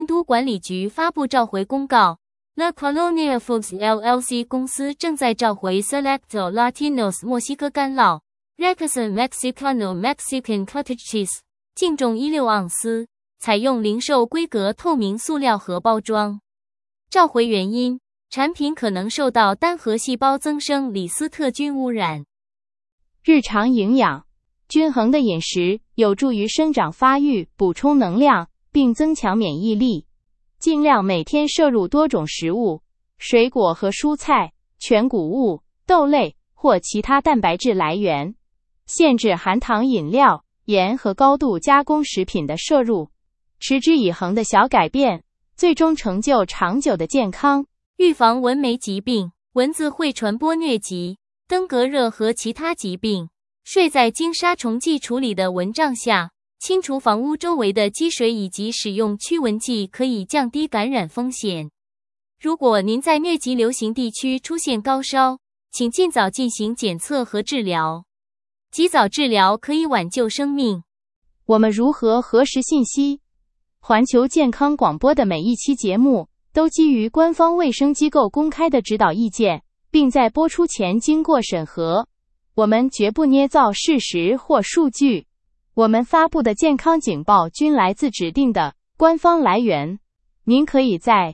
督管理局发布召回公告 ，The Colonial Foods LLC 公司正在召回 Selecto Latinos 墨西哥干酪 Rexon Mexicano Mexican Cottage Cheese， 净重16盎司，采用零售规格透明塑料盒包装。召回原因：产品可能受到单核细胞增生李斯特菌污染。 日常营养，均衡的饮食有助于生长发育，补充能量，并增强免疫力。尽量每天摄入多种食物，水果和蔬菜、全谷物、豆类或其他蛋白质来源。限制含糖饮料、盐和高度加工食品的摄入。持之以恒的小改变，最终成就长久的健康。 预防蚊媒疾病，蚊子会传播疟疾、登革热和其他疾病。睡在经杀虫剂处理的蚊帐下，清除房屋周围的积水以及使用驱蚊剂可以降低感染风险。如果您在疟疾流行地区出现高烧，请尽早进行检测和治疗。及早治疗可以挽救生命。 我们如何核实信息？环球健康广播的每一期节目都基于官方卫生机构公开的指导意见，并在播出前经过审核。我们绝不捏造事实或数据。我们发布的健康警报均来自指定的官方来源。您可以在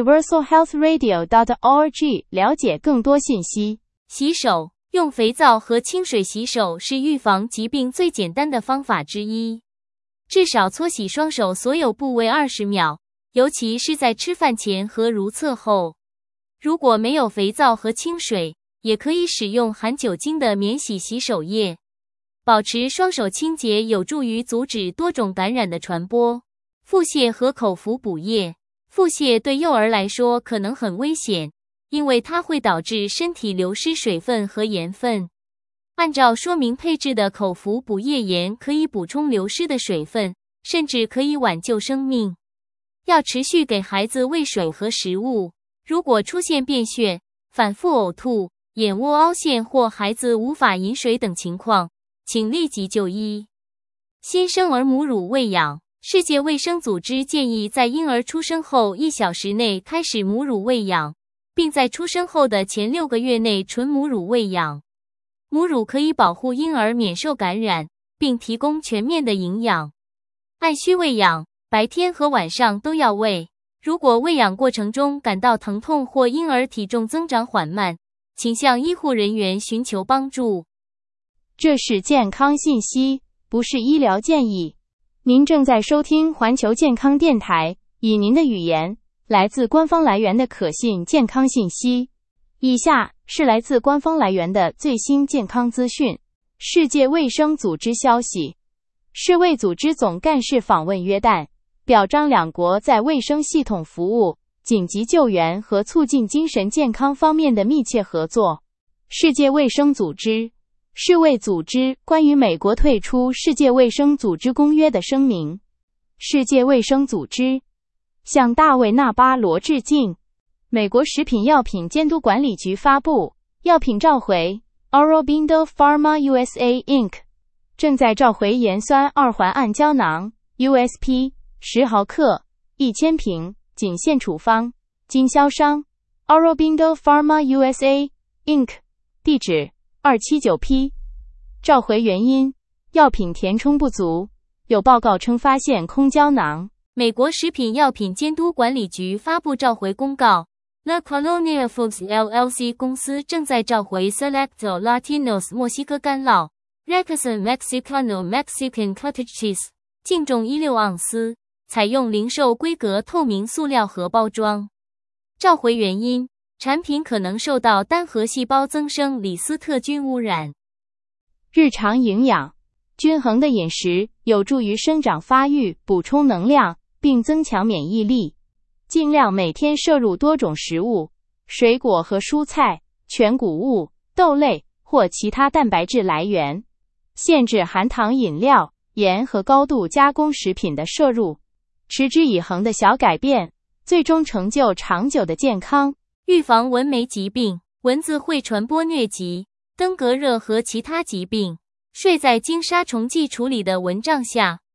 universalhealthradio.org 了解更多信息。 洗手，用肥皂和清水洗手是预防疾病最简单的方法之一。至少搓洗双手所有部位20秒，尤其是在吃饭前和如厕后。如果没有肥皂和清水，也可以使用含酒精的免洗洗手液。保持双手清洁有助于阻止多种感染的传播。腹泻和口服补液。腹泻对幼儿来说可能很危险，因为它会导致身体流失水分和盐分。按照说明配置的口服补液盐可以补充流失的水分，甚至可以挽救生命。要持续给孩子喂水和食物。如果出现便血、反复呕吐、眼窝凹陷或孩子无法饮水等情况，请立即就医。新生儿母乳喂养。世界卫生组织建议在婴儿出生后1小时内开始母乳喂养，并在出生后的前6个月内纯母乳喂养。母乳可以保护婴儿免受感染，并提供全面的营养。按需喂养，白天和晚上都要喂。如果喂养过程中感到疼痛或婴儿体重增长缓慢，请向医护人员寻求帮助。 这是健康信息，不是医疗建议。您正在收听环球健康电台，以您的语言，来自官方来源的可信健康信息。以下是来自官方来源的最新健康资讯。世界卫生组织消息，世卫组织总干事访问约旦，表彰两国在卫生系统服务、紧急救援和促进精神健康方面的密切合作。世界卫生组织世卫组织关于美国退出世界卫生组织公约的声明。世界卫生组织向大卫·纳巴罗致敬。美国食品药品监督管理局发布药品召回 Aurobindo Pharma USA Inc. 正在召回盐酸二环胺胶囊 USP 10毫克1000瓶，仅限处方。经销商 Aurobindo Pharma USA Inc. 地址279P。召回原因：药品填充不足。有报告称发现空胶囊。 美国食品药品监督管理局发布召回公告 ，The Colonial Foods LLC 公司正在召回 Selecto Latinos 墨西哥干酪 Rexon Mexicano Mexican Cottage Cheese， 净重16盎司，采用零售规格透明塑料盒包装。召回原因：产品可能受到单核细胞增生李斯特菌污染。 日常营养，均衡的饮食有助于生长发育，补充能量，并增强免疫力。尽量每天摄入多种食物，水果和蔬菜、全谷物、豆类或其他蛋白质来源。限制含糖饮料、盐和高度加工食品的摄入。持之以恒的小改变，最终成就长久的健康。 预防蚊媒疾病。蚊子会传播疟疾、登革热和其他疾病。睡在经杀虫剂处理的蚊帐下，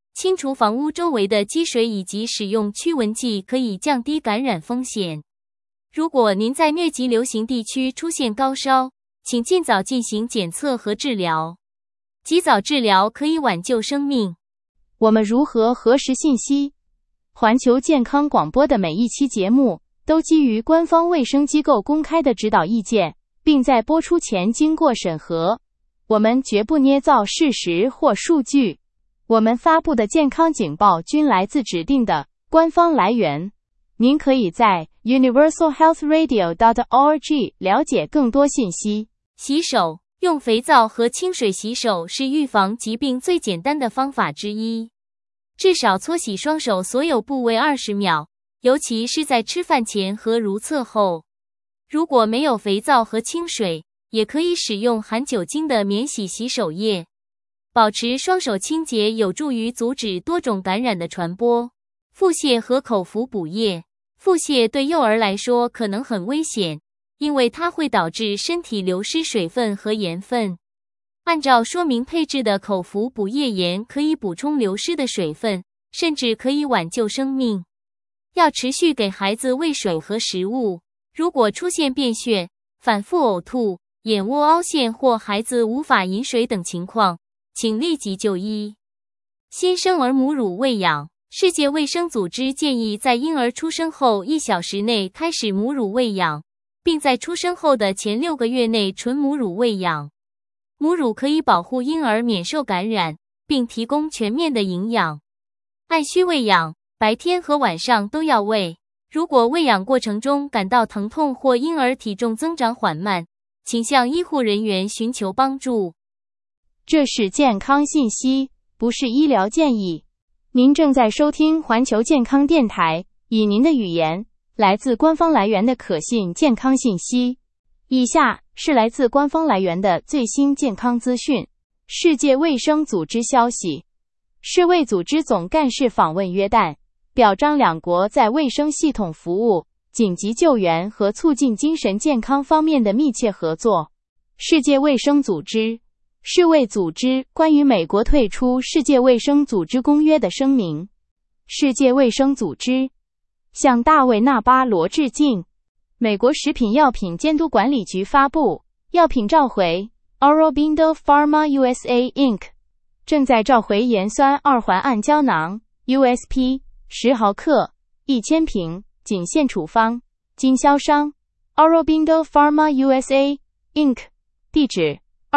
清除房屋周围的积水以及使用驱蚊剂可以降低感染风险。如果您在疟疾流行地区出现高烧，请尽早进行检测和治疗。及早治疗可以挽救生命。 我们如何核实信息？环球健康广播的每一期节目都基于官方卫生机构公开的指导意见，并在播出前经过审核。我们绝不捏造事实或数据。我们发布的健康警报均来自指定的官方来源。您可以在 universalhealthradio.org 了解更多信息。 洗手，用肥皂和清水洗手是预防疾病最简单的方法之一。至少搓洗双手所有部位20秒，尤其是在吃饭前和如厕后。如果没有肥皂和清水，也可以使用含酒精的免洗洗手液。保持双手清洁有助于阻止多种感染的传播。腹泻和口服补液。腹泻对幼儿来说可能很危险，因为它会导致身体流失水分和盐分。按照说明配置的口服补液盐可以补充流失的水分，甚至可以挽救生命。要持续给孩子喂水和食物。如果出现便血、反复呕吐、眼窝凹陷或孩子无法饮水等情况，请立即就医。新生儿母乳喂养。世界卫生组织建议在婴儿出生后1小时内开始母乳喂养，并在出生后的前6个月内纯母乳喂养。母乳可以保护婴儿免受感染，并提供全面的营养。按需喂养，白天和晚上都要喂。如果喂养过程中感到疼痛或婴儿体重增长缓慢，请向医护人员寻求帮助。 这是健康信息，不是医疗建议。您正在收听环球健康电台，以您的语言，来自官方来源的可信健康信息。以下是来自官方来源的最新健康资讯。世界卫生组织消息，世卫组织总干事访问约旦，表彰两国在卫生系统服务、紧急救援和促进精神健康方面的密切合作。世界卫生组织世卫组织关于美国退出世界卫生组织公约的声明。世界卫生组织向大卫·纳巴罗致敬。美国食品药品监督管理局发布，药品召回 Aurobindo Pharma USA Inc. 正在召回盐酸二环胺胶囊 USP 10毫克1000瓶，仅限处方。经销商 Aurobindo Pharma USA Inc. 地址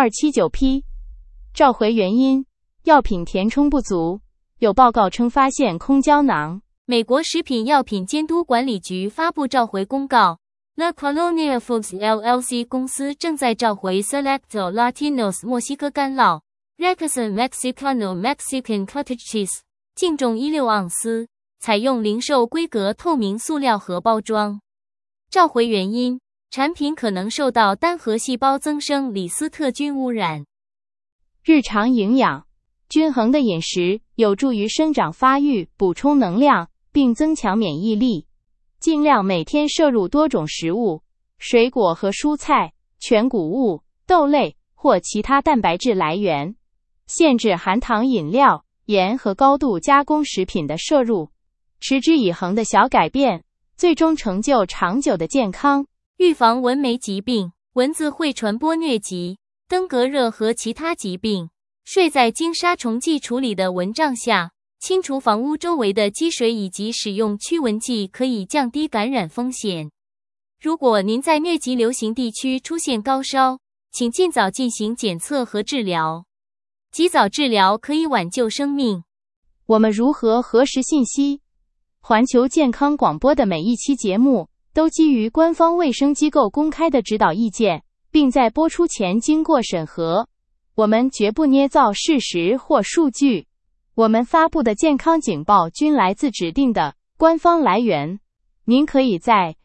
279P。召回原因：药品填充不足。有报告称发现空胶囊。 美国食品药品监督管理局发布召回公告。La Colonia Foods LLC 公司正在召回 Selecto Latinos 墨西哥干酪 Rexon Mexicano Mexican Cottage Cheese， 净重16盎司，采用零售规格透明塑料盒包装。召回原因：产品可能受到单核细胞增生李斯特菌污染。 日常营养，均衡的饮食有助于生长发育，补充能量，并增强免疫力。尽量每天摄入多种食物，水果和蔬菜、全谷物、豆类或其他蛋白质来源。限制含糖饮料、盐和高度加工食品的摄入。持之以恒的小改变，最终成就长久的健康。 预防蚊媒疾病。蚊子会传播疟疾、登革热和其他疾病。睡在经杀虫剂处理的蚊帐下，清除房屋周围的积水以及使用驱蚊剂可以降低感染风险。如果您在疟疾流行地区出现高烧，请尽早进行检测和治疗。及早治疗可以挽救生命。 我们如何核实信息？环球健康广播的每一期节目都基于官方卫生机构公开的指导意见，并在播出前经过审核。我们绝不捏造事实或数据。我们发布的健康警报均来自指定的官方来源。您可以在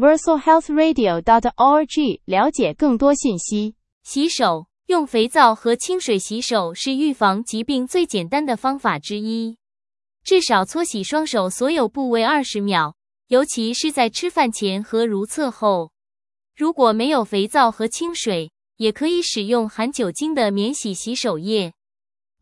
universalhealthradio.org 了解更多信息。 洗手，用肥皂和清水洗手是预防疾病最简单的方法之一。至少搓洗双手所有部位20秒，尤其是在吃饭前和如厕后。如果没有肥皂和清水，也可以使用含酒精的免洗洗手液。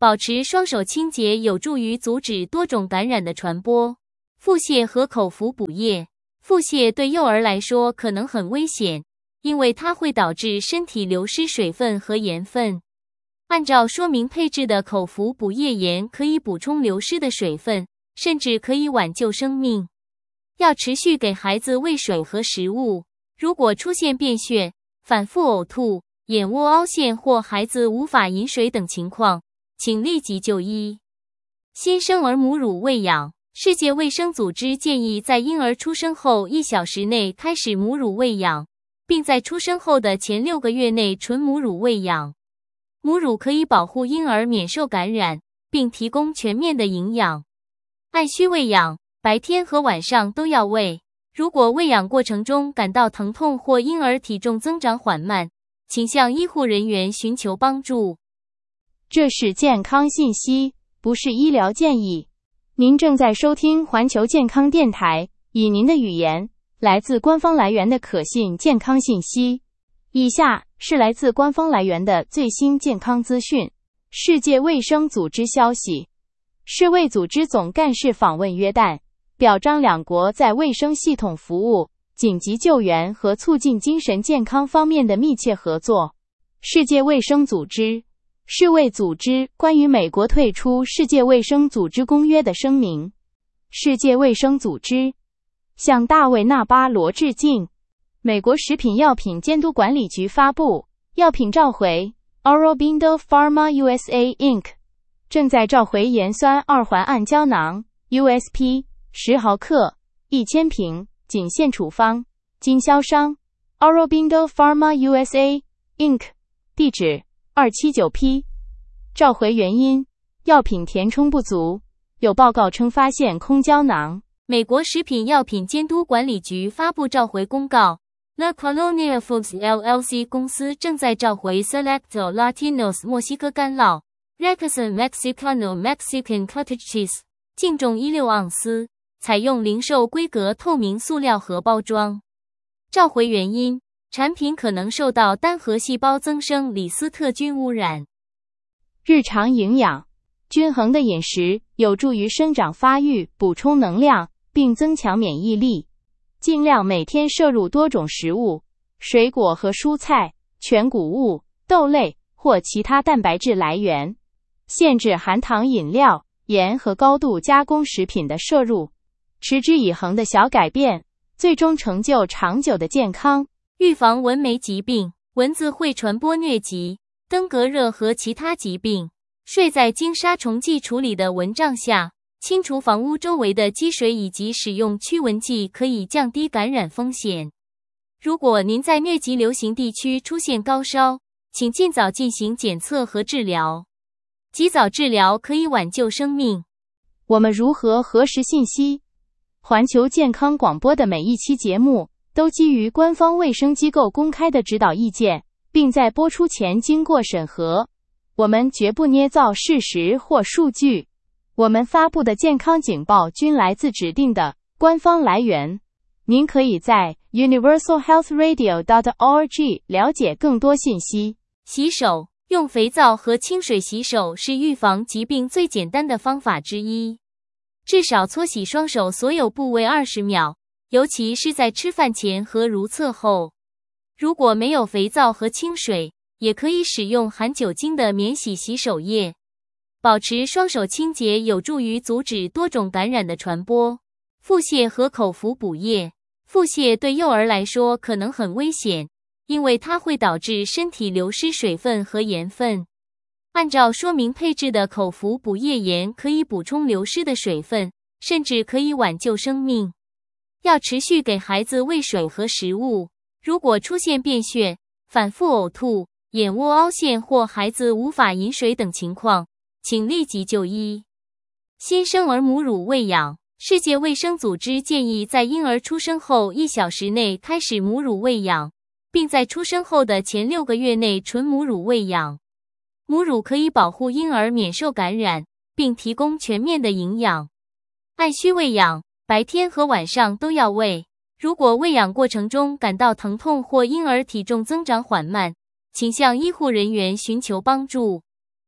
保持双手清洁有助于阻止多种感染的传播。腹泻和口服补液。腹泻对幼儿来说可能很危险，因为它会导致身体流失水分和盐分。按照说明配置的口服补液盐可以补充流失的水分，甚至可以挽救生命。要持续给孩子喂水和食物。如果出现便血、反复呕吐、眼窝凹陷或孩子无法饮水等情况，请立即就医。新生儿母乳喂养。世界卫生组织建议在婴儿出生后1小时内开始母乳喂养，并在出生后的前6个月内纯母乳喂养。母乳可以保护婴儿免受感染，并提供全面的营养。按需喂养，白天和晚上都要喂。如果喂养过程中感到疼痛或婴儿体重增长缓慢，请向医护人员寻求帮助。 这是健康信息，不是医疗建议。您正在收听环球健康电台，以您的语言，来自官方来源的可信健康信息。以下是来自官方来源的最新健康资讯。世界卫生组织消息，世卫组织总干事访问约旦，表彰两国在卫生系统服务、紧急救援和促进精神健康方面的密切合作。世界卫生组织世卫组织关于美国退出世界卫生组织公约的声明。世界卫生组织向大卫·纳巴罗致敬。美国食品药品监督管理局发布，药品召回 Aurobindo Pharma USA Inc. 正在召回盐酸二环胺胶囊 USP 10毫克1000瓶，仅限处方，经销商 Aurobindo Pharma USA Inc. 地址279P。召回原因：药品填充不足。有报告称发现空胶囊。 美国食品药品监督管理局发布召回公告。La Colonia Foods LLC 公司正在召回 Selecto Latinos 墨西哥干酪 Rexon Mexicano Mexican Cottage Cheese， 净重16盎司，采用零售规格透明塑料盒包装。召回原因：产品可能受到单核细胞增生李斯特菌污染。 日常营养。均衡的饮食有助于生长发育，补充能量，并增强免疫力。尽量每天摄入多种食物，水果和蔬菜、全谷物、豆类或其他蛋白质来源。限制含糖饮料、盐和高度加工食品的摄入。持之以恒的小改变，最终成就长久的健康。 预防蚊媒疾病。蚊子会传播疟疾、登革热和其他疾病。睡在经杀虫剂处理的蚊帐下，清除房屋周围的积水以及使用驱蚊剂可以降低感染风险。如果您在疟疾流行地区出现高烧，请尽早进行检测和治疗。及早治疗可以挽救生命。 我们如何核实信息？环球健康广播的每一期节目都基于官方卫生机构公开的指导意见，并在播出前经过审核。我们绝不捏造事实或数据。我们发布的健康警报均来自指定的官方来源。您可以在 universalhealthradio.org 了解更多信息。 洗手。用肥皂和清水洗手是预防疾病最简单的方法之一。至少搓洗双手所有部位20秒，尤其是在吃饭前和如厕后。如果没有肥皂和清水，也可以使用含酒精的免洗洗手液。保持双手清洁有助于阻止多种感染的传播。腹泻和口服补液。腹泻对幼儿来说可能很危险，因为它会导致身体流失水分和盐分。按照说明配置的口服补液盐可以补充流失的水分，甚至可以挽救生命。要持续给孩子喂水和食物。如果出现便血、反复呕吐、眼窝凹陷或孩子无法饮水等情况，请立即就医。新生儿母乳喂养。世界卫生组织建议在婴儿出生后1小时内开始母乳喂养，并在出生后的前6个月内纯母乳喂养。母乳可以保护婴儿免受感染，并提供全面的营养。按需喂养，白天和晚上都要喂。如果喂养过程中感到疼痛或婴儿体重增长缓慢，请向医护人员寻求帮助。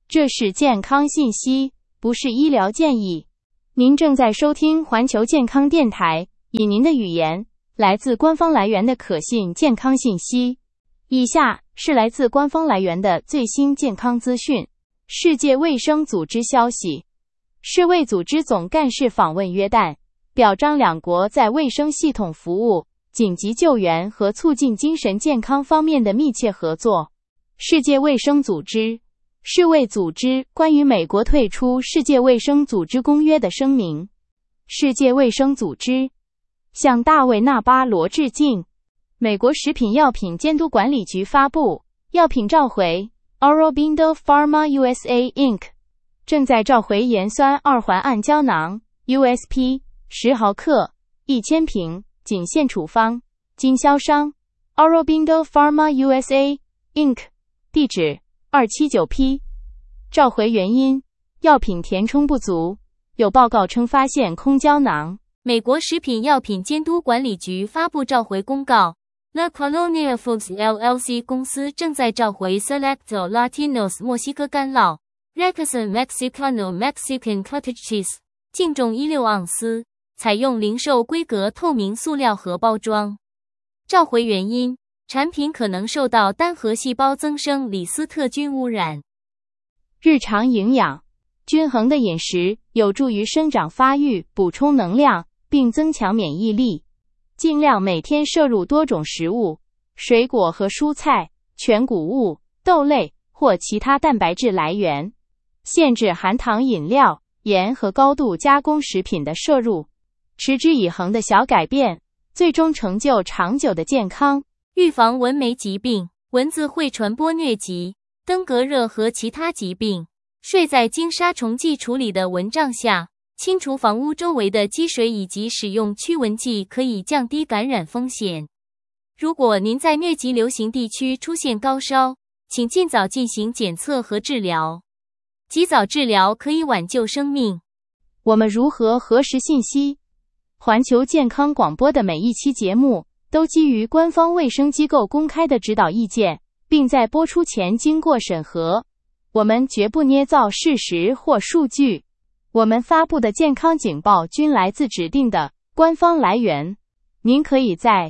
这是健康信息，不是医疗建议。您正在收听环球健康电台，以您的语言来自官方来源的可信健康信息。以下是来自官方来源的最新健康资讯。世界卫生组织消息，世卫组织总干事访问约旦，表彰两国在卫生系统服务、紧急救援和促进精神健康方面的密切合作。世界卫生组织、世卫组织关于美国退出世界卫生组织公约的声明。世界卫生组织向大卫·纳巴罗致敬。美国食品药品监督管理局发布，药品召回 Aurobindo Pharma USA Inc. 正在召回盐酸二环胺胶囊 USP 10毫克1000瓶，仅限处方，经销商 Aurobindo Pharma USA Inc. 地址279P。召回原因：药品填充不足，有报告称发现空胶囊。 美国食品药品监督管理局发布召回公告。La Colonia Foods LLC 公司正在召回 Selecto Latinos 墨西哥干酪 Rexon Mexicano Mexican Cottage Cheese 净重16盎司，采用零售规格透明塑料盒包装。召回原因：产品可能受到单核细胞增生李斯特菌污染。 日常营养，均衡的饮食有助于生长发育，补充能量，并增强免疫力。尽量每天摄入多种食物，水果和蔬菜、全谷物、豆类或其他蛋白质来源。限制含糖饮料、盐和高度加工食品的摄入。持之以恒的小改变，最终成就长久的健康。 预防蚊媒疾病，蚊子会传播疟疾、登革热和其他疾病。睡在经杀虫剂处理的蚊帐下，清除房屋周围的积水以及使用驱蚊剂可以降低感染风险。如果您在疟疾流行地区出现高烧，请尽早进行检测和治疗。及早治疗可以挽救生命。 我们如何核实信息？环球健康广播的每一期节目都基于官方卫生机构公开的指导意见，并在播出前经过审核。我们绝不捏造事实或数据。我们发布的健康警报均来自指定的官方来源。您可以在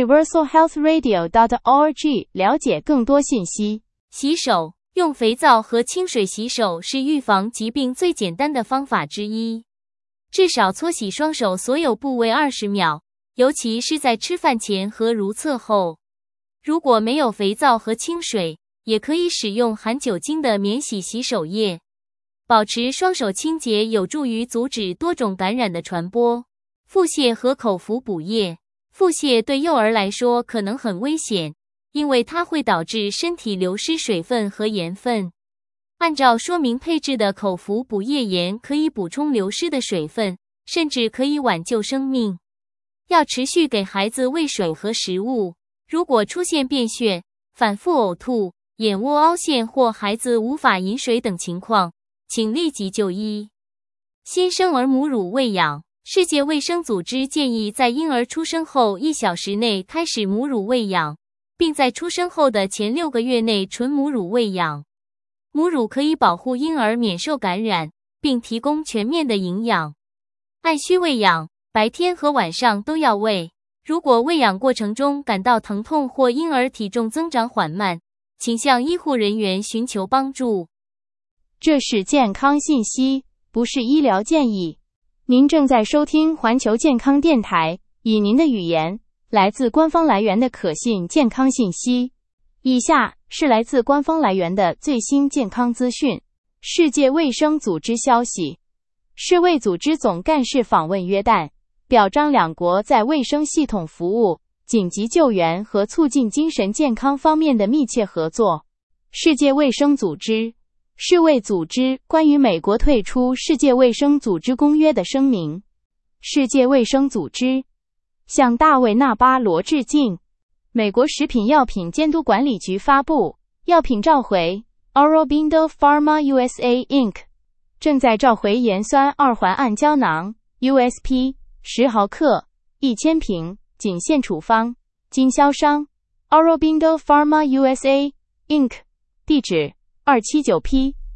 universalhealthradio.org 了解更多信息。 洗手，用肥皂和清水洗手是预防疾病最简单的方法之一。至少搓洗双手所有部位20秒，尤其是在吃饭前和如厕后。如果没有肥皂和清水，也可以使用含酒精的免洗洗手液。保持双手清洁有助于阻止多种感染的传播。腹泻和口服补液。腹泻对幼儿来说可能很危险，因为它会导致身体流失水分和盐分。按照说明配置的口服补液盐可以补充流失的水分，甚至可以挽救生命。要持续给孩子喂水和食物。如果出现便血、反复呕吐、眼窝凹陷或孩子无法饮水等情况，请立即就医。新生儿母乳喂养。世界卫生组织建议在婴儿出生后1小时内开始母乳喂养，并在出生后的前6个月内纯母乳喂养。母乳可以保护婴儿免受感染，并提供全面的营养。按需喂养，白天和晚上都要喂。如果喂养过程中感到疼痛或婴儿体重增长缓慢，请向医护人员寻求帮助。 这是健康信息，不是医疗建议。您正在收听环球健康电台，以您的语言来自官方来源的可信健康信息。以下是来自官方来源的最新健康资讯。世界卫生组织消息，世卫组织总干事访问约旦，表彰两国在卫生系统服务、紧急救援和促进精神健康方面的密切合作。世界卫生组织、世卫组织关于美国退出世界卫生组织公约的声明。世界卫生组织向大卫·纳巴罗致敬。美国食品药品监督管理局发布，药品召回 Aurobindo Pharma USA Inc. 正在召回盐酸二环胺胶囊 USP 10毫克1000瓶，仅限处方，经销商 Aurobindo Pharma USA Inc. 地址279P。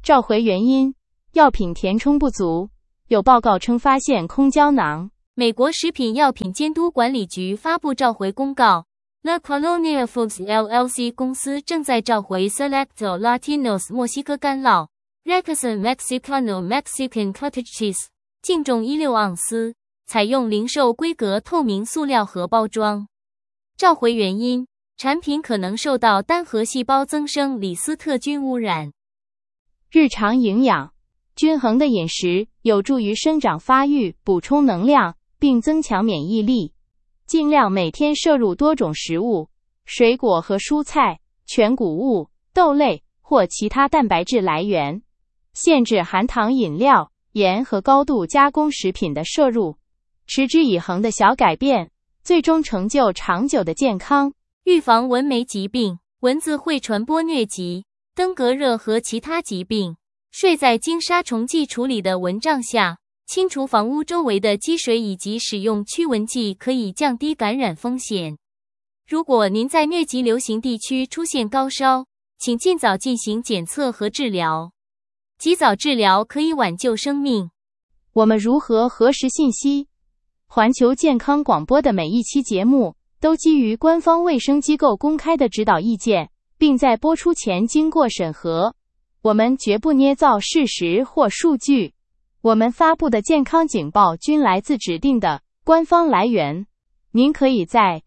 召回原因：药品填充不足。有报告称发现空胶囊。 美国食品药品监督管理局发布召回公告。La Colonia Foods LLC 公司正在召回 Selecto Latinos 墨西哥干酪 Rexon Mexicano Mexican Cottage Cheese， 净重16盎司，采用零售规格透明塑料盒包装。召回原因：产品可能受到单核细胞增生李斯特菌污染。 日常营养：均衡的饮食有助于生长发育，补充能量，并增强免疫力。尽量每天摄入多种食物，水果和蔬菜、全谷物、豆类或其他蛋白质来源。限制含糖饮料、盐和高度加工食品的摄入。持之以恒的小改变，最终成就长久的健康。 预防蚊媒疾病。蚊子会传播疟疾、登革热和其他疾病。睡在经杀虫剂处理的蚊帐下，清除房屋周围的积水以及使用驱蚊剂可以降低感染风险。如果您在疟疾流行地区出现高烧，请尽早进行检测和治疗。及早治疗可以挽救生命。 我们如何核实信息？环球健康广播的每一期节目都基于官方卫生机构公开的指导意见，并在播出前经过审核。我们绝不捏造事实或数据。我们发布的健康警报均来自指定的官方来源。您可以在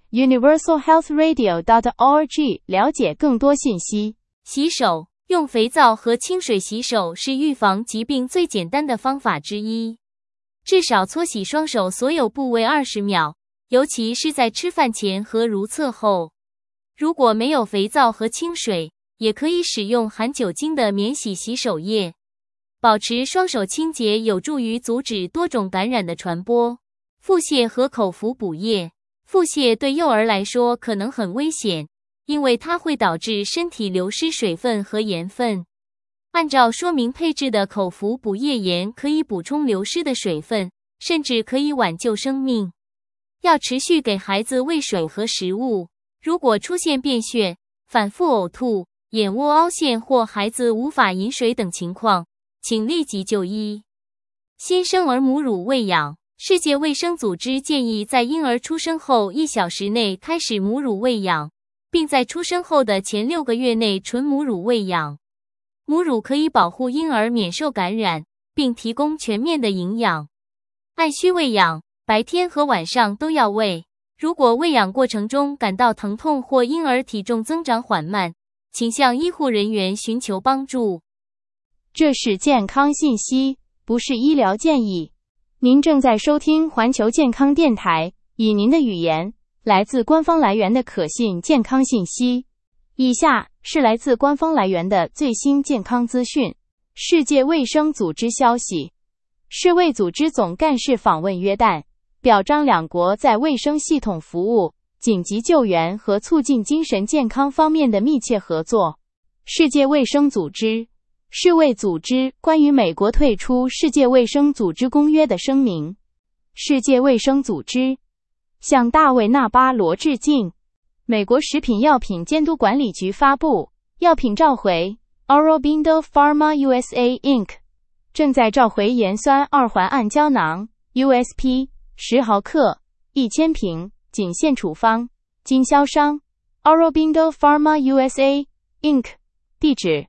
universalhealthradio.org 了解更多信息。 洗手，用肥皂和清水洗手是预防疾病最简单的方法之一。至少搓洗双手所有部位20秒，尤其是在吃饭前和如厕后。如果没有肥皂和清水，也可以使用含酒精的免洗洗手液。保持双手清洁有助于阻止多种感染的传播。腹泻和口服补液。腹泻对幼儿来说可能很危险，因为它会导致身体流失水分和盐分。按照说明配置的口服补液盐可以补充流失的水分，甚至可以挽救生命。要持续给孩子喂水和食物。如果出现便血、反复呕吐、眼窝凹陷或孩子无法饮水等情况，请立即就医。新生儿母乳喂养。世界卫生组织建议在婴儿出生后1小时内开始母乳喂养，并在出生后的前6个月内纯母乳喂养。母乳可以保护婴儿免受感染，并提供全面的营养。按需喂养，白天和晚上都要喂。如果喂养过程中感到疼痛或婴儿体重增长缓慢，请向医护人员寻求帮助。 这是健康信息，不是医疗建议。您正在收听环球健康电台，以您的语言，来自官方来源的可信健康信息。以下是来自官方来源的最新健康资讯。世界卫生组织消息，世卫组织总干事访问约旦，表彰两国在卫生系统服务、紧急救援和促进精神健康方面的密切合作。世界卫生组织世卫组织关于美国退出世界卫生组织公约的声明。世界卫生组织向大卫·纳巴罗致敬。美国食品药品监督管理局发布药品召回 Aurobindo Pharma USA Inc. 正在召回盐酸二环胺胶囊 USP 10毫克1000瓶，仅限处方。经销商 Aurobindo Pharma USA Inc. 地址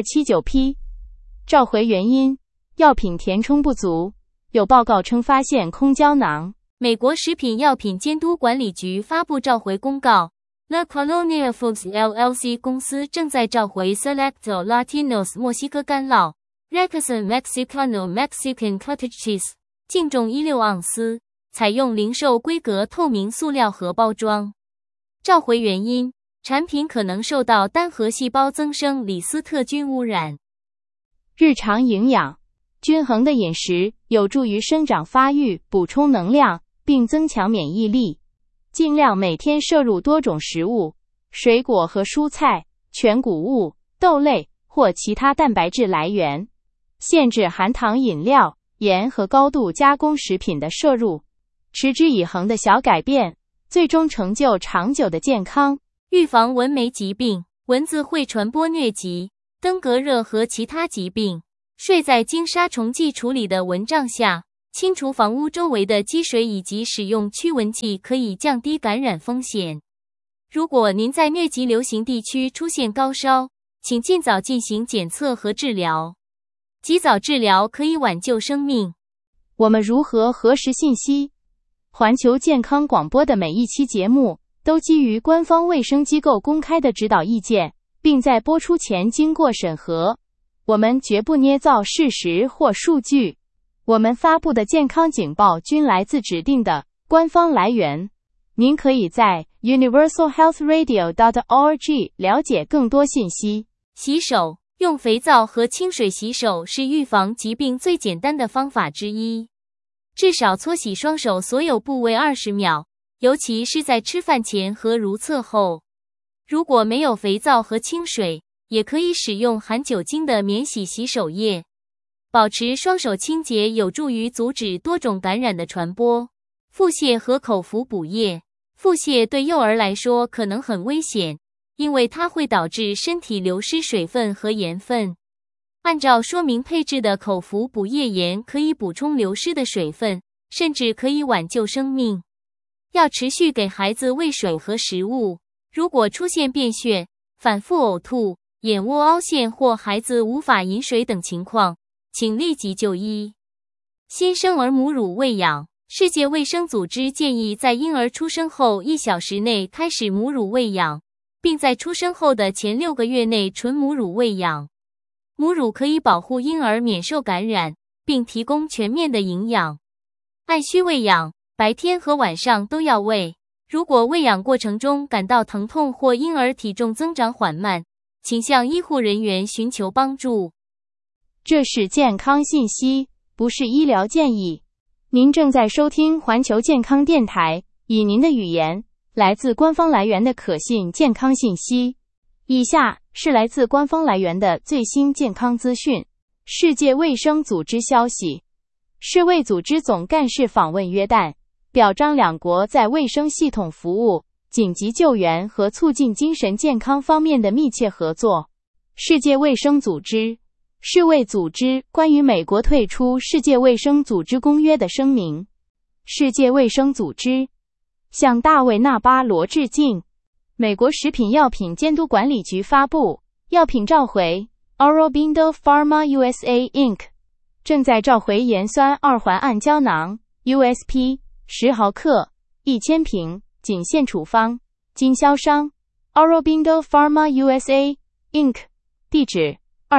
279P。召回原因：药品填充不足。有报告称发现空胶囊。 美国食品药品监督管理局发布召回公告。La Colonia Foods LLC 公司正在召回 Selecto Latinos 墨西哥干酪 Rexon Mexicano Mexican Cottage Cheese， 净重16盎司，采用零售规格透明塑料盒包装。召回原因：产品可能受到单核细胞增生李斯特菌污染。 日常营养：均衡的饮食有助于生长发育，补充能量，并增强免疫力。尽量每天摄入多种食物，水果和蔬菜、全谷物、豆类或其他蛋白质来源。限制含糖饮料、盐和高度加工食品的摄入。持之以恒的小改变，最终成就长久的健康。 预防蚊媒疾病。蚊子会传播疟疾、 登革热和其他疾病。睡在经杀虫剂处理的蚊帐下，清除房屋周围的积水以及使用驱蚊剂可以降低感染风险。如果您在疟疾流行地区出现高烧，请尽早进行检测和治疗。及早治疗可以挽救生命。 我们如何核实信息？环球健康广播的每一期节目都基于官方卫生机构公开的指导意见，并在播出前经过审核。我们绝不捏造事实或数据。我们发布的健康警报均来自指定的官方来源。您可以在 universalhealthradio.org 了解更多信息。 洗手，用肥皂和清水洗手是预防疾病最简单的方法之一。至少搓洗双手所有部位20秒，尤其是在吃饭前和如厕后。如果没有肥皂和清水，也可以使用含酒精的免洗洗手液。保持双手清洁有助于阻止多种感染的传播。腹泻和口服补液。腹泻对幼儿来说可能很危险，因为它会导致身体流失水分和盐分。按照说明配置的口服补液盐可以补充流失的水分，甚至可以挽救生命。要持续给孩子喂水和食物。如果出现便血、反复呕吐、眼窝凹陷或孩子无法饮水等情况，请立即就医。新生儿母乳喂养。世界卫生组织建议在婴儿出生后1小时内开始母乳喂养，并在出生后的前6个月内纯母乳喂养。母乳可以保护婴儿免受感染，并提供全面的营养。按需喂养，白天和晚上都要喂。如果喂养过程中感到疼痛或婴儿体重增长缓慢，请向医护人员寻求帮助。 这是健康信息，不是医疗建议。您正在收听环球健康电台，以您的语言，来自官方来源的可信健康信息。以下是来自官方来源的最新健康资讯。世界卫生组织消息，世卫组织总干事访问约旦，表彰两国在卫生系统服务、紧急救援和促进精神健康方面的密切合作。世界卫生组织世卫组织关于美国退出世界卫生组织公约的声明。世界卫生组织向大卫·纳巴罗致敬。美国食品药品监督管理局发布药品召回 Aurobindo Pharma USA Inc. 正在召回盐酸二环胺胶囊 USP 10毫克1000瓶，仅限处方，经销商 Aurobindo Pharma USA Inc. 地址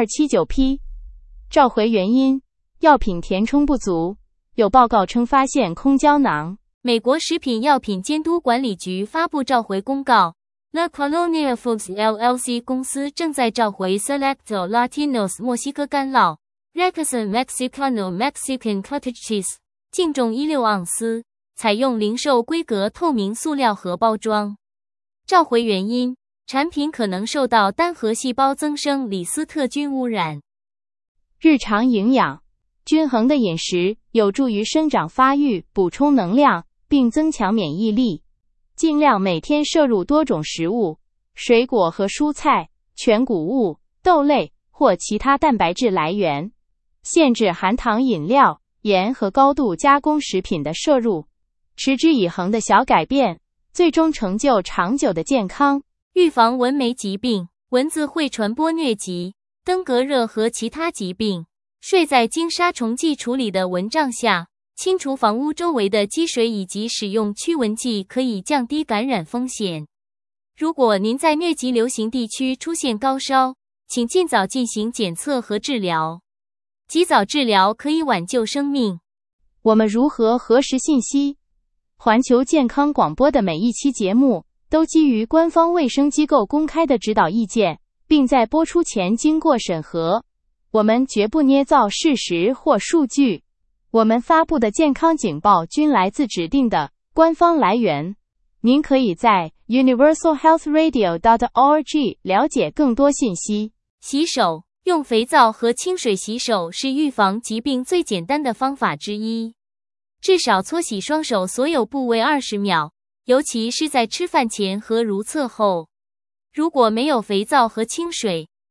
279P。 召回原因：药品填充不足，有报告称发现空胶囊。 美国食品药品监督管理局发布召回公告。La Colonia Foods LLC 公司正在召回 Selecto Latinos 墨西哥干酪 Rexon Mexicano Mexican Cottage Cheese 净重16盎司，采用零售规格透明塑料盒包装。召回原因：产品可能受到单核细胞增生李斯特菌污染。 日常营养。均衡的饮食有助于生长发育，补充能量，并增强免疫力。尽量每天摄入多种食物，水果和蔬菜、全谷物、豆类或其他蛋白质来源。限制含糖饮料、盐和高度加工食品的摄入。持之以恒的小改变，最终成就长久的健康。 预防蚊媒疾病。蚊子会传播疟疾、登革热和其他疾病。睡在经杀虫剂处理的蚊帐下，清除房屋周围的积水以及使用驱蚊剂可以降低感染风险。如果您在疟疾流行地区出现高烧，请尽早进行检测和治疗。及早治疗可以挽救生命。 我们如何核实信息？环球健康广播的每一期节目都基于官方卫生机构公开的指导意见，并在播出前经过审核。我们绝不捏造事实或数据。我们发布的健康警报均来自指定的官方来源。您可以在 universalhealthradio.org 了解更多信息。 洗手，用肥皂和清水洗手是预防疾病最简单的方法之一。至少搓洗双手所有部位20秒，尤其是在吃饭前和如厕后。如果没有肥皂和清水，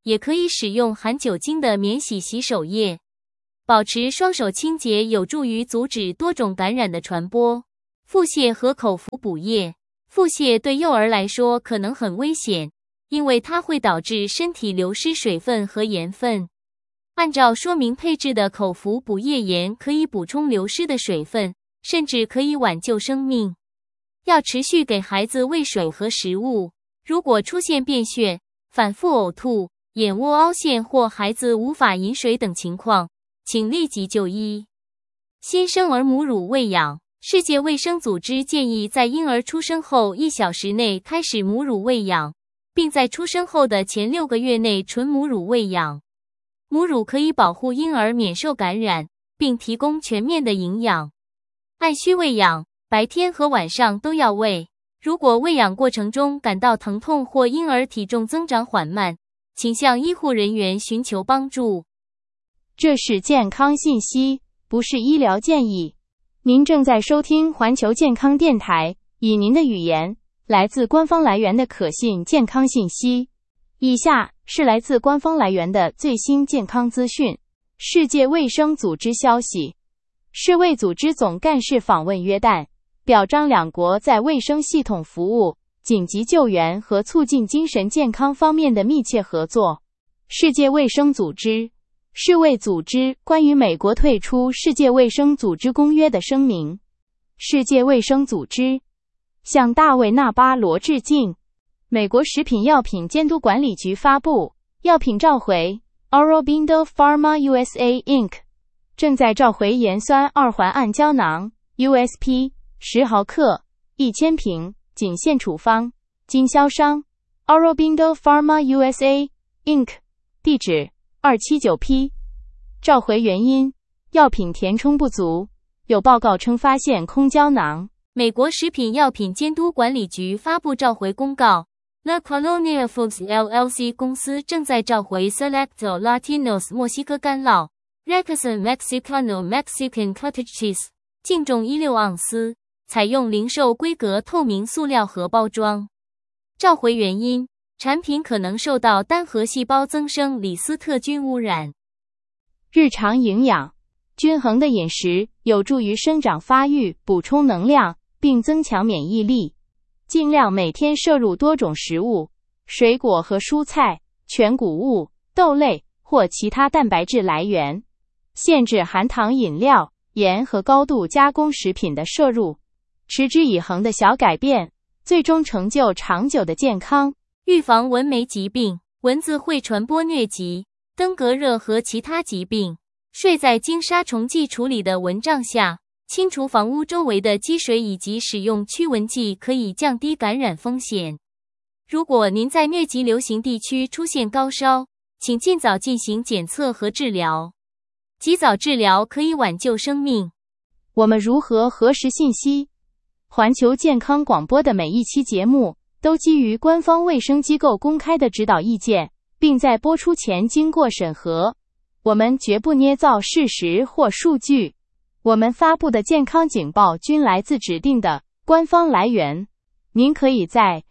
也可以使用含酒精的免洗洗手液。保持双手清洁有助于阻止多种感染的传播。腹泻和口服补液。腹泻对幼儿来说可能很危险，因为它会导致身体流失水分和盐分。按照说明配置的口服补液盐可以补充流失的水分，甚至可以挽救生命。要持续给孩子喂水和食物。如果出现便血、反复呕吐、眼窝凹陷或孩子无法饮水等情况，请立即就医。新生儿母乳喂养。世界卫生组织建议在婴儿出生后1小时内开始母乳喂养，并在出生后的前6个月内纯母乳喂养。母乳可以保护婴儿免受感染，并提供全面的营养。按需喂养，白天和晚上都要喂。如果喂养过程中感到疼痛或婴儿体重增长缓慢，请向医护人员寻求帮助。 这是健康信息，不是医疗建议。您正在收听环球健康电台，以您的语言，来自官方来源的可信健康信息。以下是来自官方来源的最新健康资讯。世界卫生组织消息，世卫组织总干事访问约旦，表彰两国在卫生系统服务、紧急救援和促进精神健康方面的密切合作。世界卫生组织世卫组织关于美国退出世界卫生组织公约的声明。世界卫生组织向大卫·纳巴罗致敬。美国食品药品监督管理局发布，药品召回 Aurobindo Pharma USA Inc. 正在召回盐酸二环胺胶囊 USP 10毫克1000瓶，仅限处方，经销商 Aurobindo Pharma USA Inc. 地址279P。 召回原因：药品填充不足，有报告称发现空胶囊。 美国食品药品监督管理局发布召回公告， La Colonia Foods LLC 公司正在召回 Selecto Latinos 墨西哥干酪 Rexon Mexicano Mexican Cottage Cheese， 净重16盎司，采用零售规格透明塑料盒包装。召回原因：产品可能受到单核细胞增生李斯特菌污染。 日常营养。均衡的饮食有助于生长发育，补充能量，并增强免疫力。尽量每天摄入多种食物，水果和蔬菜、全谷物、豆类或其他蛋白质来源。限制含糖饮料、盐和高度加工食品的摄入。持之以恒的小改变，最终成就长久的健康。 预防蚊媒疾病。蚊子会传播疟疾、登革热和其他疾病。睡在经杀虫剂处理的蚊帐下，清除房屋周围的积水以及使用驱蚊剂可以降低感染风险。如果您在疟疾流行地区出现高烧，请尽早进行检测和治疗。及早治疗可以挽救生命。 我们如何核实信息？环球健康广播的每一期节目都基于官方卫生机构公开的指导意见，并在播出前经过审核。我们绝不捏造事实或数据。我们发布的健康警报均来自指定的官方来源。您可以在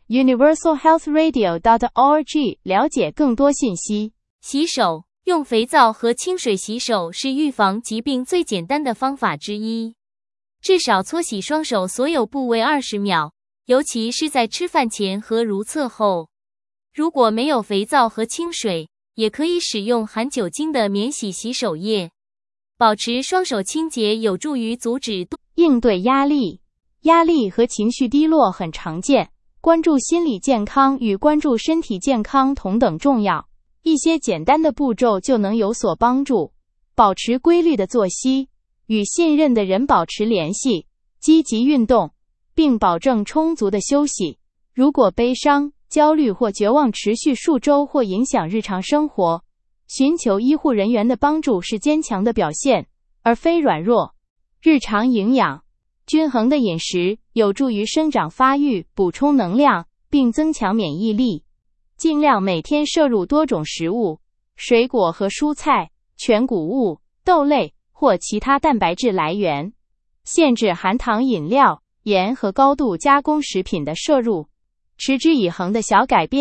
universalhealthradio.org 了解更多信息。 洗手。用肥皂和清水洗手是预防疾病最简单的方法之一。至少搓洗双手所有部位20秒，尤其是在吃饭前和如厕后。如果没有肥皂和清水，也可以使用含酒精的免洗洗手液。保持双手清洁有助于阻止应对压力。压力和情绪低落很常见，关注心理健康与关注身体健康同等重要。一些简单的步骤就能有所帮助。保持规律的作息，与信任的人保持联系，积极运动，并保证充足的休息。如果悲伤、焦虑或绝望持续数周或影响日常生活，寻求医护人员的帮助是坚强的表现，而非软弱。日常营养。均衡的饮食有助于生长发育，补充能量，并增强免疫力。尽量每天摄入多种食物，水果和蔬菜、全谷物、豆类或其他蛋白质来源。限制含糖饮料、盐和高度加工食品的摄入。持之以恒的小改变，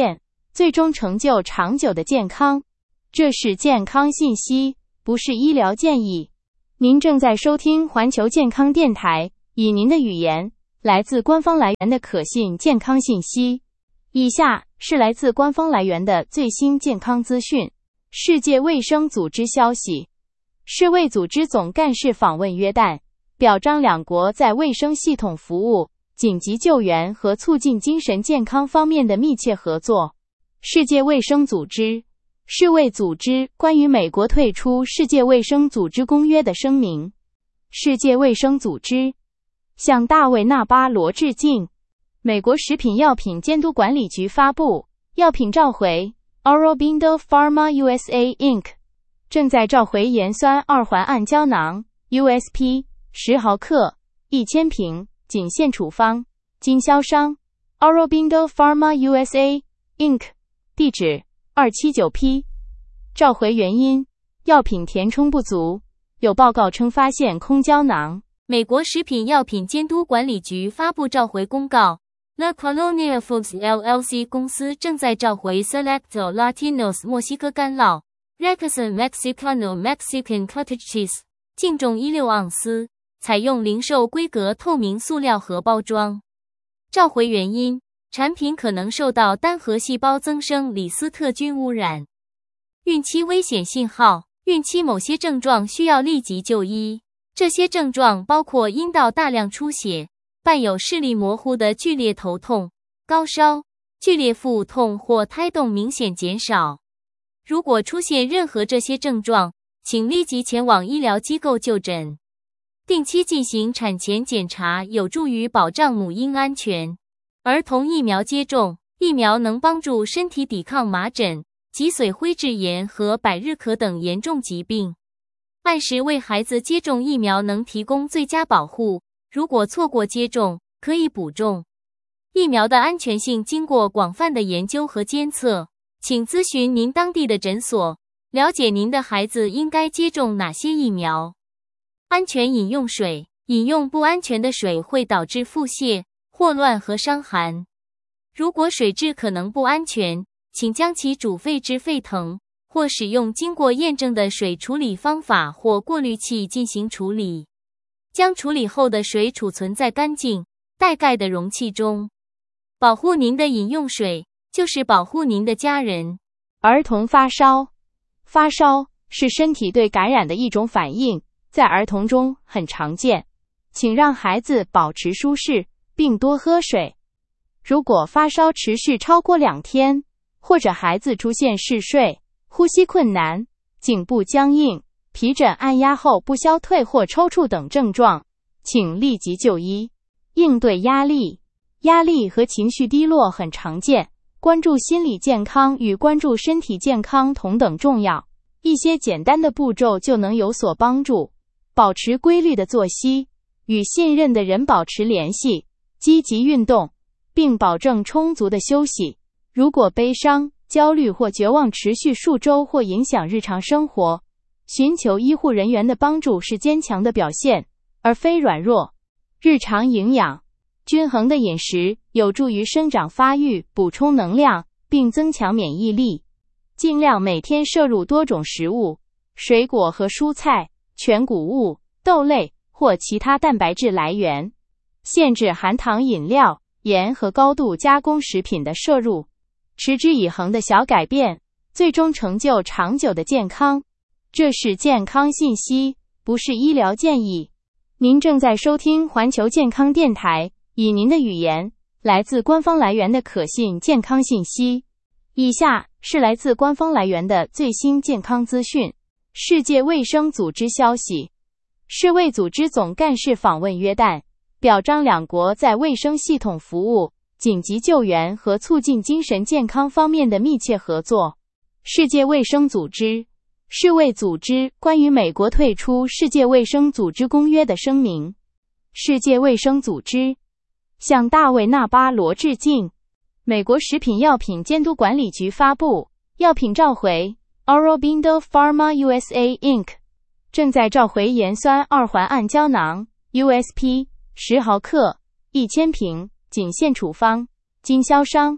最终成就长久的健康。这是健康信息，不是医疗建议。您正在收听环球健康电台，以您的语言，来自官方来源的可信健康信息。以下是来自官方来源的最新健康资讯。世界卫生组织消息，世卫组织总干事访问约旦，表彰两国在卫生系统服务、紧急救援和促进精神健康方面的密切合作。世界卫生组织、世卫组织关于美国退出世界卫生组织公约的声明。世界卫生组织向大卫·纳巴罗致敬。美国食品药品监督管理局发布，药品召回 Aurobindo Pharma USA Inc. 正在召回盐酸二环胺胶囊 USP 10毫克1000瓶，仅限处方，经销商 Aurobindo Pharma USA Inc. 地址 279P。 召回原因，药品填充不足，有报告称发现空胶囊。 美国食品药品监督管理局发布召回公告， La Colonia Foods LLC 公司正在召回 Selecto Latinos 墨西哥干酪 Rexon Mexicano Mexican Cottage Cheese， 净重16盎司，采用零售规格透明塑料盒包装。召回原因，产品可能受到单核细胞增生李斯特菌污染。孕期危险信号，孕期某些症状需要立即就医。这些症状包括阴道大量出血，伴有视力模糊的剧烈头痛、高烧、剧烈腹痛或胎动明显减少。如果出现任何这些症状，请立即前往医疗机构就诊。定期进行产前检查有助于保障母婴安全。儿童疫苗接种，疫苗能帮助身体抵抗麻疹、脊髓灰质炎和百日咳等严重疾病。按时为孩子接种疫苗能提供最佳保护，如果错过接种，可以补种。疫苗的安全性经过广泛的研究和监测，请咨询您当地的诊所，了解您的孩子应该接种哪些疫苗。安全饮用水，饮用不安全的水会导致腹泻、霍乱和伤寒。如果水质可能不安全，请将其煮沸至沸腾，或使用经过验证的水处理方法或过滤器进行处理。将处理后的水储存在干净、带盖的容器中。保护您的饮用水，就是保护您的家人。 儿童发烧，发烧是身体对感染的一种反应，在儿童中很常见。请让孩子保持舒适，并多喝水。如果发烧持续超过2天，或者孩子出现嗜睡、呼吸困难、颈部僵硬、皮疹按压后不消退或抽搐等症状，请立即就医。应对压力，压力和情绪低落很常见，关注心理健康与关注身体健康同等重要。一些简单的步骤就能有所帮助。保持规律的作息，与信任的人保持联系，积极运动，并保证充足的休息。如果悲伤、焦虑或绝望持续数周或影响日常生活，寻求医护人员的帮助是坚强的表现，而非软弱。日常营养，均衡的饮食有助于生长发育，补充能量，并增强免疫力。尽量每天摄入多种食物，水果和蔬菜、全谷物、豆类或其他蛋白质来源。限制含糖饮料、盐和高度加工食品的摄入。持之以恒的小改变，最终成就长久的健康。这是健康信息，不是医疗建议。您正在收听环球健康电台，以您的语言，来自官方来源的可信健康信息。以下是来自官方来源的最新健康资讯。世界卫生组织消息，世卫组织总干事访问约旦，表彰两国在卫生系统服务、紧急救援和促进精神健康方面的密切合作。世界卫生组织、世卫组织关于美国退出世界卫生组织公约的声明。世界卫生组织向大卫·纳巴罗致敬。美国食品药品监督管理局发布，药品召回 Aurobindo Pharma USA Inc. 正在召回盐酸二环胺胶囊 USP 10毫克1000瓶，仅限处方，经销商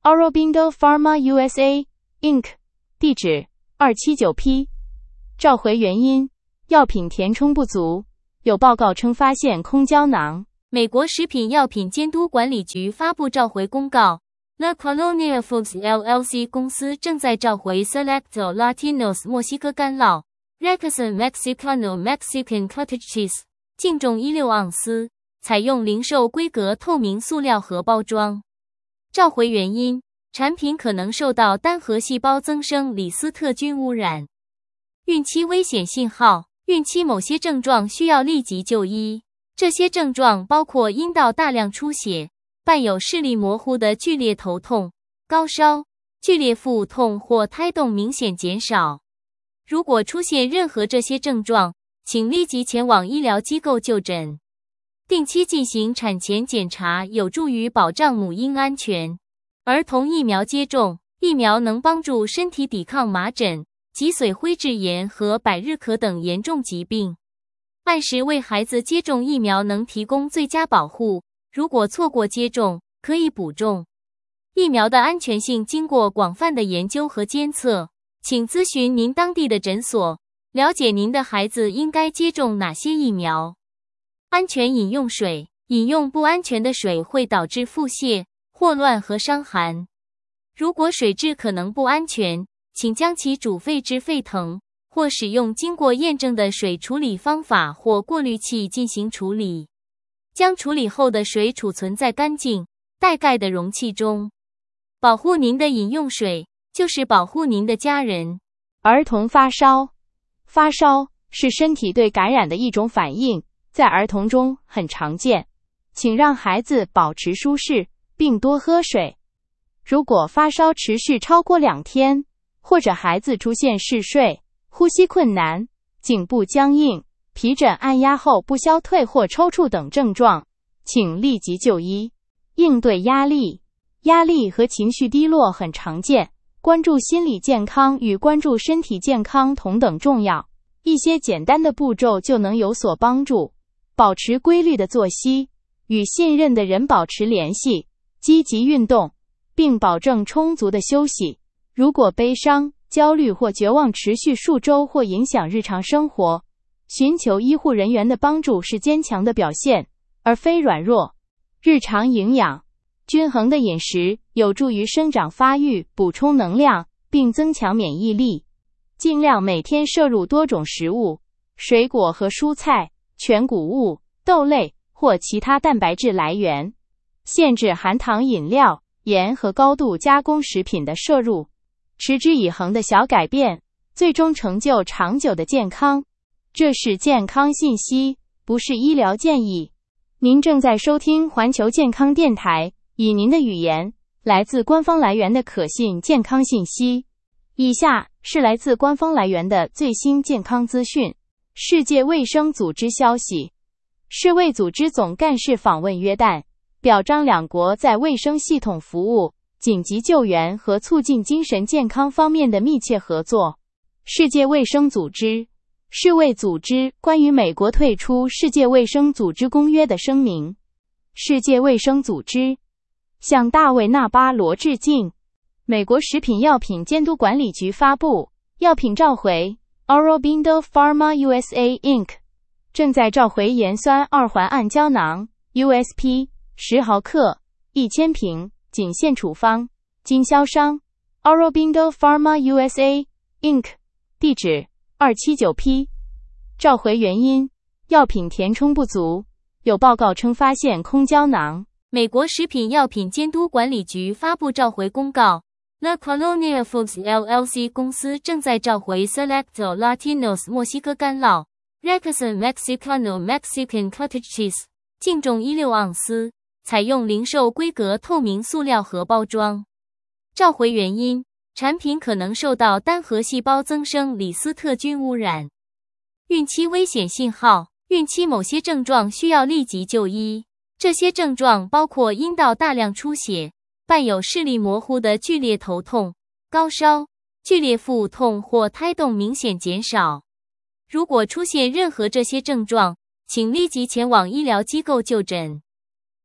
Aurobindo Pharma USA, Inc. 地址 279P。召回原因：药品填充不足。有报告称发现空胶囊。 美国食品药品监督管理局发布召回公告。La Colonia Foods LLC 公司正在召回 Selecto Latinos 墨西哥干酪 Rexon Mexicano Mexican Cottage Cheese， 净重16盎司，采用零售规格透明塑料盒包装。召回原因：产品可能受到单核细胞增生李斯特菌污染。孕期危险信号：孕期某些症状需要立即就医，这些症状包括阴道大量出血，伴有视力模糊的剧烈头痛、高烧、剧烈腹痛或胎动明显减少。如果出现任何这些症状，请立即前往医疗机构就诊。定期进行产前检查有助于保障母婴安全。儿童疫苗接种：疫苗能帮助身体抵抗麻疹、脊髓灰质炎和百日咳等严重疾病。按时为孩子接种疫苗能提供最佳保护。如果错过接种，可以补种。疫苗的安全性经过广泛的研究和监测，请咨询您当地的诊所，了解您的孩子应该接种哪些疫苗。安全饮用水：饮用不安全的水会导致腹泻、霍乱和伤寒。如果水质可能不安全，请将其煮沸至沸腾，或使用经过验证的水处理方法或过滤器进行处理。将处理后的水储存在干净、带盖的容器中。保护您的饮用水，就是保护您的家人。 儿童发烧。发烧是身体对感染的一种反应，在儿童中很常见。请让孩子保持舒适，并多喝水。如果发烧持续超过2天，或者孩子出现嗜睡、呼吸困难、颈部僵硬、皮疹按压后不消退或抽搐等症状，请立即就医。应对压力。压力和情绪低落很常见，关注心理健康与关注身体健康同等重要。一些简单的步骤就能有所帮助。保持规律的作息，与信任的人保持联系，积极运动，并保证充足的休息。如果悲伤、焦虑或绝望持续数周或影响日常生活，寻求医护人员的帮助是坚强的表现，而非软弱。日常营养。均衡的饮食有助于生长发育，补充能量，并增强免疫力。尽量每天摄入多种食物，水果和蔬菜、全谷物、豆类或其他蛋白质来源。限制含糖饮料、盐和高度加工食品的摄入。持之以恒的小改变，最终成就长久的健康。这是健康信息，不是医疗建议。您正在收听环球健康电台，以您的语言，来自官方来源的可信健康信息。以下是来自官方来源的最新健康资讯。世界卫生组织消息，世卫组织总干事访问约旦，表彰两国在卫生系统服务、紧急救援和促进精神健康方面的密切合作。世界卫生组织，世卫组织关于美国退出世界卫生组织公约的声明。世界卫生组织向大卫·纳巴罗致敬。美国食品药品监督管理局发布药品召回 Aurobindo Pharma USA, Inc. 正在召回盐酸二环胺胶囊 USP 10毫克1000瓶，仅限处方。经销商 Aurobindo Pharma USA, Inc. 地址 279P。 召回原因：药品填充不足。有报告称发现空胶囊。 美国食品药品监督管理局发布召回公告。La Colonia Foods LLC 公司正在召回 Selecto Latinos 墨西哥干酪 Rexon Mexicano Mexican Cottage Cheese， 净重16盎司，采用零售规格透明塑料盒包装。召回原因：产品可能受到单核细胞增生李斯特菌污染。孕期危险信号：孕期某些症状需要立即就医，这些症状包括阴道大量出血，伴有视力模糊的剧烈头痛、高烧、剧烈腹痛或胎动明显减少。如果出现任何这些症状，请立即前往医疗机构就诊。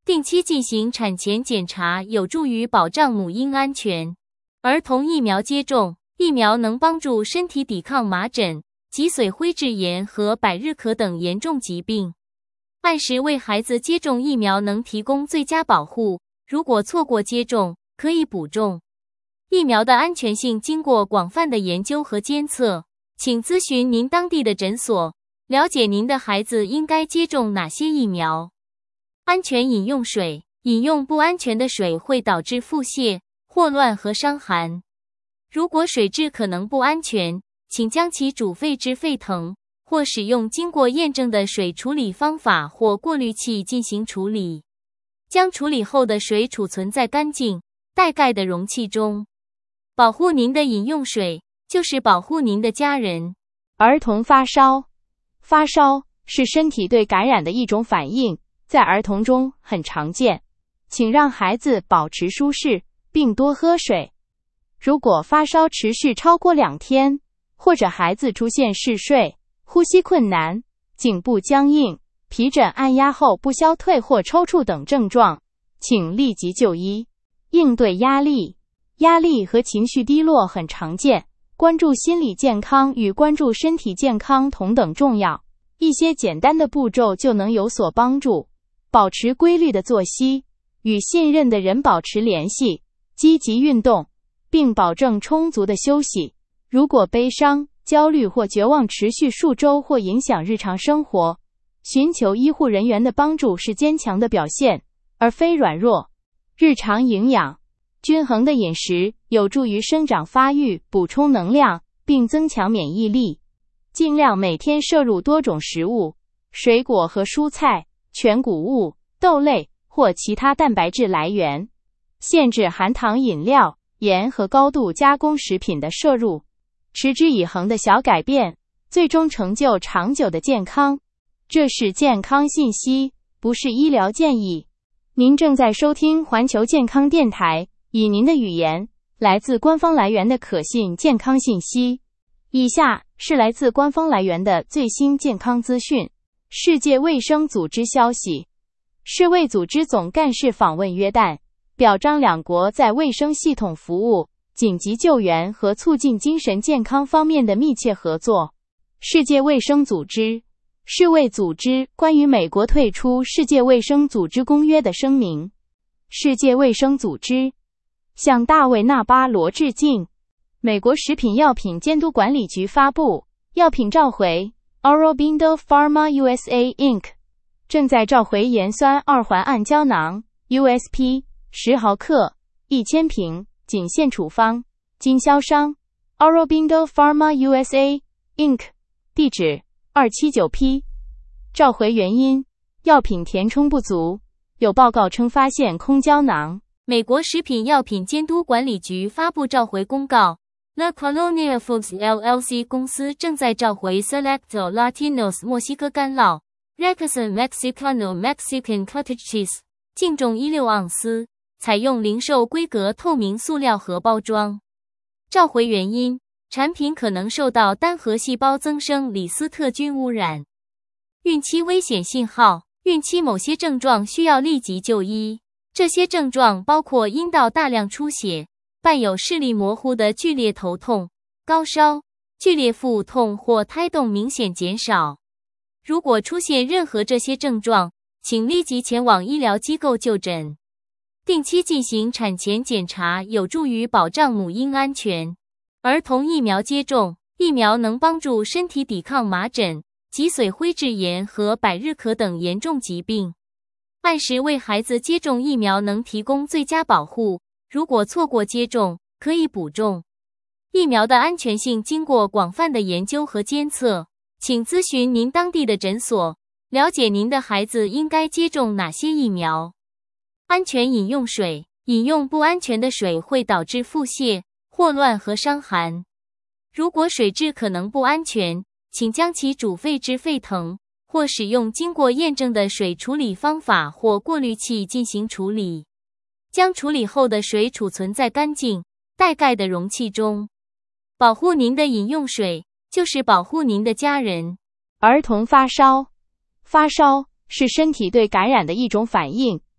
定期进行产前检查有助于保障母婴安全。儿童疫苗接种，疫苗能帮助身体抵抗麻疹、脊髓灰质炎和百日咳等严重疾病。按时为孩子接种疫苗能提供最佳保护，如果错过接种，可以补种。疫苗的安全性经过广泛的研究和监测，请咨询您当地的诊所，了解您的孩子应该接种哪些疫苗。安全饮用水，饮用不安全的水会导致腹泻、霍乱和伤寒。如果水质可能不安全，请将其煮沸至沸腾，或使用经过验证的水处理方法或过滤器进行处理。将处理后的水储存在干净、带盖的容器中。保护您的饮用水，就是保护您的家人。 儿童发烧，发烧是身体对感染的一种反应，在儿童中很常见，请让孩子保持舒适，并多喝水。如果发烧持续超过2天，或者孩子出现嗜睡、呼吸困难、颈部僵硬、皮疹按压后不消退或抽搐等症状，请立即就医。应对压力，压力和情绪低落很常见，关注心理健康与关注身体健康同等重要。一些简单的步骤就能有所帮助。保持规律的作息，与信任的人保持联系，积极运动，并保证充足的休息。如果悲伤、焦虑或绝望持续数周或影响日常生活，寻求医护人员的帮助是坚强的表现，而非软弱。日常营养，均衡的饮食有助于生长发育，补充能量，并增强免疫力。尽量每天摄入多种食物，水果和蔬菜、全谷物、豆类或其他蛋白质来源。限制含糖饮料、盐和高度加工食品的摄入。持之以恒的小改变，最终成就长久的健康。这是健康信息，不是医疗建议。您正在收听环球健康电台，以您的语言，来自官方来源的可信健康信息。以下是来自官方来源的最新健康资讯。世界卫生组织消息，世卫组织总干事访问约旦，表彰两国在卫生系统服务、紧急救援和促进精神健康方面的密切合作。世界卫生组织，世卫组织关于美国退出世界卫生组织公约的声明。世界卫生组织向大卫·纳巴罗致敬。美国食品药品监督管理局发布，药品召回 Aurobindo Pharma USA Inc. 正在召回盐酸二环胺胶囊 USP 10毫克1000瓶，仅限处方，经销商 Aurobindo Pharma USA Inc. 地址279P。召回原因：药品填充不足。有报告称发现空胶囊。 美国食品药品监督管理局发布召回公告。La Colonia Foods LLC 公司正在召回 Selecto Latinos 墨西哥干酪 Requesón Mexicano Mexican Cottage Cheese， 净重16盎司，采用零售规格透明塑料盒包装。召回原因：产品可能受到单核细胞增生李斯特菌污染。孕期危险信号：孕期某些症状需要立即就医，这些症状包括阴道大量出血，伴有视力模糊的剧烈头痛、高烧、剧烈腹痛或胎动明显减少。如果出现任何这些症状，请立即前往医疗机构就诊。定期进行产前检查有助于保障母婴安全。儿童疫苗接种，疫苗能帮助身体抵抗麻疹、脊髓灰质炎和百日咳等严重疾病。按时为孩子接种疫苗能提供最佳保护，如果错过接种，可以补种。疫苗的安全性经过广泛的研究和监测，请咨询您当地的诊所，了解您的孩子应该接种哪些疫苗。安全饮用水，饮用不安全的水会导致腹泻、霍乱和伤寒。如果水质可能不安全，请将其煮沸至沸腾，或使用经过验证的水处理方法或过滤器进行处理。将处理后的水储存在干净、带盖的容器中。保护您的饮用水，就是保护您的家人。 儿童发烧，发烧是身体对感染的一种反应，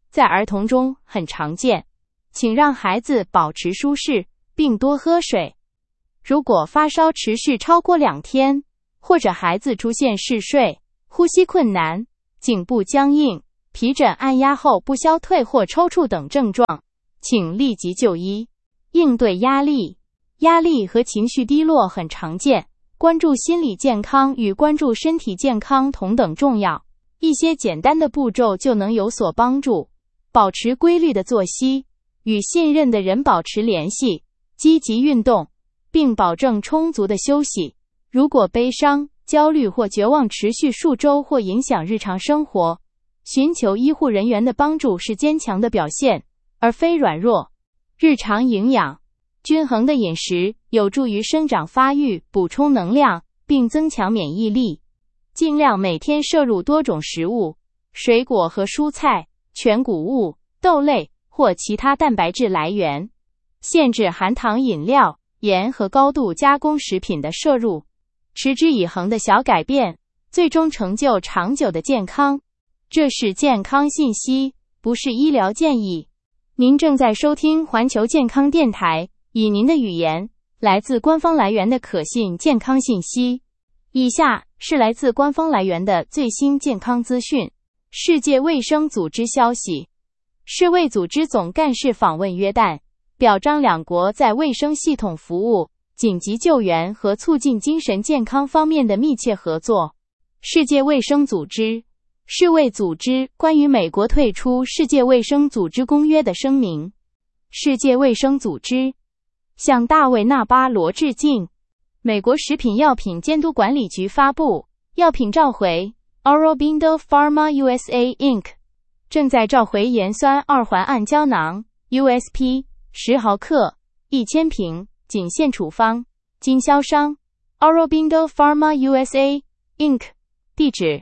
在儿童中很常见，请让孩子保持舒适，并多喝水。如果发烧持续超过2天，或者孩子出现嗜睡、呼吸困难、颈部僵硬、皮疹按压后不消退或抽搐等症状，请立即就医。应对压力。压力和情绪低落很常见，关注心理健康与关注身体健康同等重要。一些简单的步骤就能有所帮助。保持规律的作息，与信任的人保持联系，积极运动，并保证充足的休息。如果悲伤、焦虑或绝望持续数周或影响日常生活，寻求医护人员的帮助是坚强的表现，而非软弱。日常营养。均衡的饮食有助于生长发育，补充能量，并增强免疫力。尽量每天摄入多种食物，水果和蔬菜、全谷物、豆类或其他蛋白质来源。限制含糖饮料、盐和高度加工食品的摄入。持之以恒的小改变，最终成就长久的健康。这是健康信息，不是医疗建议。您正在收听环球健康电台，以您的语言，来自官方来源的可信健康信息。以下是来自官方来源的最新健康资讯。世界卫生组织消息，世卫组织总干事访问约旦，表彰两国在卫生系统服务、紧急救援和促进精神健康方面的密切合作。世界卫生组织，世卫组织关于美国退出世界卫生组织公约的声明。世界卫生组织向大卫·纳巴罗致敬。美国食品药品监督管理局发布，药品召回 Aurobindo Pharma USA Inc. 正在召回盐酸二环胺胶囊 USP 10毫克1000瓶，仅限处方，经销商 Aurobindo Pharma USA Inc. 地址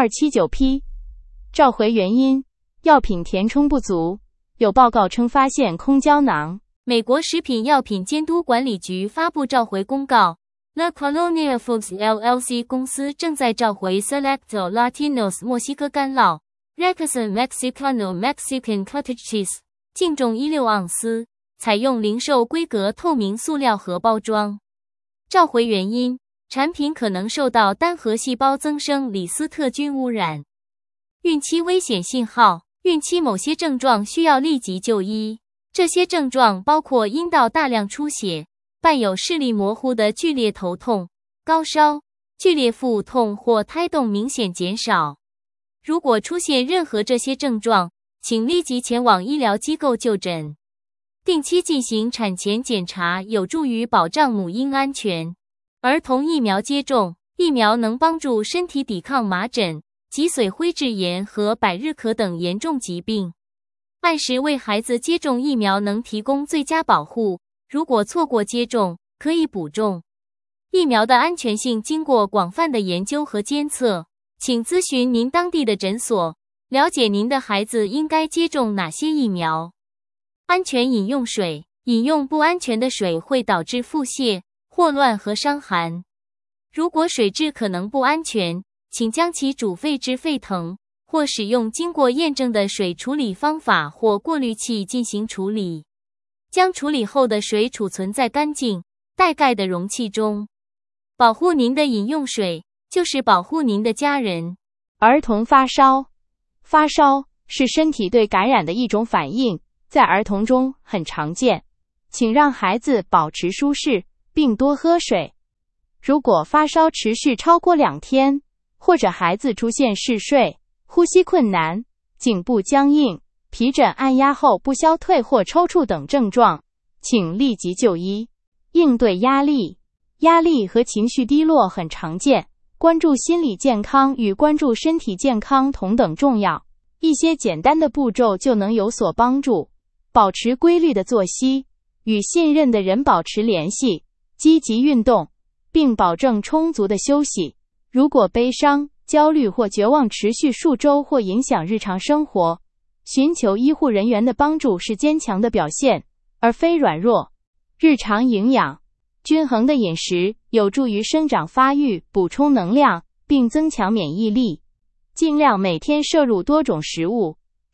279P。召回原因：药品填充不足。有报告称发现空胶囊。 美国食品药品监督管理局发布召回公告。La Colonia Foods LLC 公司正在召回 Selecto Latinos 墨西哥干酪 Rexon Mexicano Mexican Cottage Cheese 净重16盎司，采用零售规格透明塑料盒包装。召回原因：产品可能受到单核细胞增生李斯特菌污染。孕期危险信号：孕期某些症状需要立即就医，这些症状包括阴道大量出血，伴有视力模糊的剧烈头痛、高烧、剧烈腹痛或胎动明显减少。如果出现任何这些症状，请立即前往医疗机构就诊。定期进行产前检查有助于保障母婴安全。儿童疫苗接种，疫苗能帮助身体抵抗麻疹、脊髓灰质炎和百日咳等严重疾病。按时为孩子接种疫苗能提供最佳保护，如果错过接种，可以补种。疫苗的安全性经过广泛的研究和监测，请咨询您当地的诊所，了解您的孩子应该接种哪些疫苗。安全饮用水，饮用不安全的水会导致腹泻、霍乱和伤寒。如果水质可能不安全，请将其煮沸至沸腾，或使用经过验证的水处理方法或过滤器进行处理。将处理后的水储存在干净、带盖的容器中。保护您的饮用水，就是保护您的家人。 儿童发烧。发烧是身体对感染的一种反应，在儿童中很常见。请让孩子保持舒适，并多喝水。如果发烧持续超过2天，或者孩子出现嗜睡、呼吸困难、颈部僵硬、皮疹按压后不消退或抽搐等症状，请立即就医。应对压力。压力和情绪低落很常见，关注心理健康与关注身体健康同等重要。一些简单的步骤就能有所帮助。保持规律的作息，与信任的人保持联系，积极运动，并保证充足的休息。如果悲伤、焦虑或绝望持续数周或影响日常生活，寻求医护人员的帮助是坚强的表现，而非软弱。日常营养。均衡的饮食有助于生长发育，补充能量，并增强免疫力。尽量每天摄入多种食物，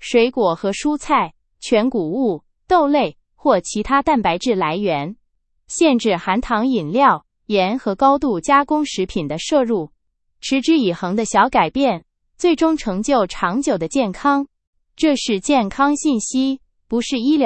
水果和蔬菜、全谷物、豆类或其他蛋白质来源。限制含糖饮料、盐和高度加工食品的摄入。持之以恒的小改变，最终成就长久的健康。这是健康信息，不是医疗